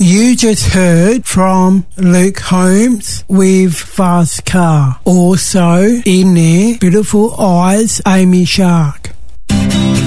You just heard from Luke Holmes with Fast Car. Also in there, Beautiful Eyes, Amy Shark.